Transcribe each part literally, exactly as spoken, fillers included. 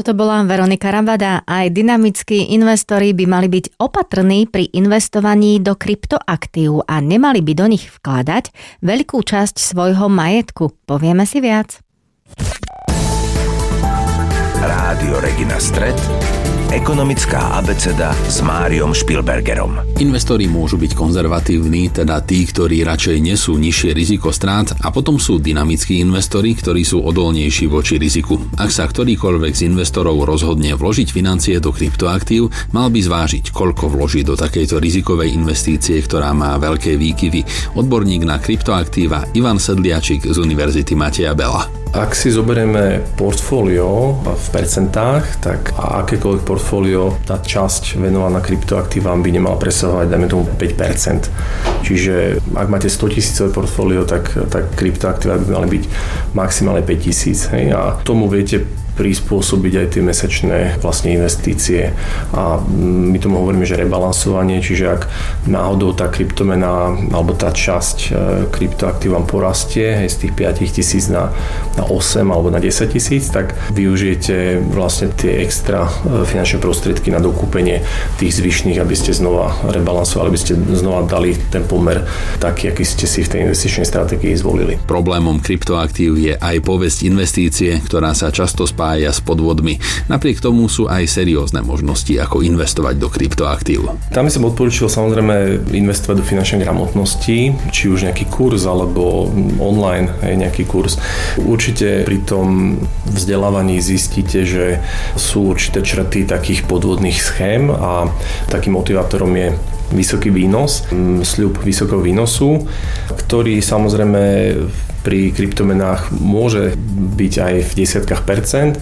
Toto bola Veronika Rabada. Aj dynamickí investori by mali byť opatrní pri investovaní do kryptoaktív a nemali by do nich vkladať veľkú časť svojho majetku. Povieme si viac. Rádio Regina Stret, ekonomická abeceda s Máriom Špilbergerom. Investori môžu byť konzervatívni, teda tí, ktorí radšej nesú nižšie riziko strát, a potom sú dynamickí investori, ktorí sú odolnejší voči riziku. Ak sa ktorýkoľvek z investorov rozhodne vložiť financie do kryptoaktív, mal by zvážiť, koľko vloží do takejto rizikovej investície, ktorá má veľké výkyvy. Odborník na kryptoaktíva Ivan Sedliačik z Univerzity Mateja Bela. Ak si zoberieme portfólio v percentách, tak akékoľvek portfólio, tá časť venovaná kryptoaktívam by nemala presahovať, dajme tomu, päť percent. Čiže ak máte sto tisícové portfólio, tak, tak kryptoaktíva by mali byť maximálne päť tisíc. Hej? A tomu viete prispôsobiť aj tie mesačné vlastne investície. A my tomu hovoríme, že rebalansovanie, čiže ak náhodou tá kryptomena alebo tá časť kryptoaktív vám porastie, hej, z tých päť tisíc na, na osem alebo na desať tisíc, tak využijete vlastne tie extra finančné prostriedky na dokúpenie tých zvyšných, aby ste znova rebalansovali, aby ste znova dali ten pomer taký, aký ste si v tej investičnej stratégii zvolili. Problémom kryptoaktív je aj povesť investície, ktorá sa často spája s podvodmi. Napriek tomu sú aj seriózne možnosti, ako investovať do kryptoaktív. Tam by som odporúčil samozrejme investovať do finančnej gramotnosti, či už nejaký kurz alebo online nejaký kurz. Určite pri tom vzdelávaní zistíte, že sú určité črty takých podvodných schém a takým motivátorom je vysoký výnos, sľub vysokého výnosu, ktorý samozrejme pri kryptomenách môže byť aj v desiatkách percent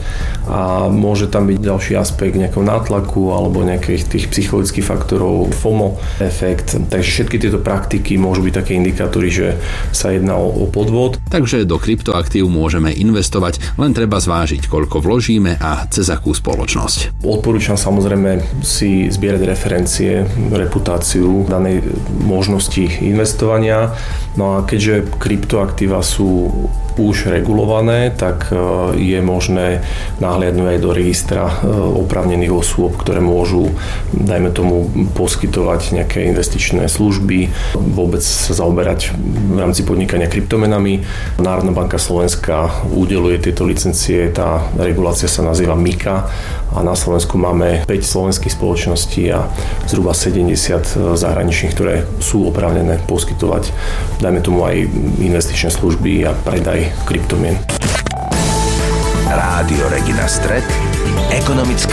a môže tam byť ďalší aspekt nejakého nátlaku alebo nejakých tých psychologických faktorov, FOMO efekt. Takže všetky tieto praktiky môžu byť také indikátory, že sa jedná o podvod. Takže do kryptoaktív môžeme investovať, len treba zvážiť, koľko vložíme a cez akú spoločnosť. Odporúčam samozrejme si zbierať referencie, reputáciu danej možnosti investovania. No a keďže kryptoaktíva sú už regulované, tak je možné nahliadnúť aj do registra oprávnených osôb, ktoré môžu, dajme tomu, poskytovať nejaké investičné služby, vôbec sa zaoberať v rámci podnikania kryptomenami. Národná banka Slovenska udeľuje tieto licencie, tá regulácia sa nazýva MiCA a na Slovensku máme päť slovenských spoločností a zhruba sedemdesiat zahraničných, ktoré sú oprávnené poskytovať, dajme tomu, aj investičné služby a predaj kryptomien. Rádio Regina Stret, ekonomická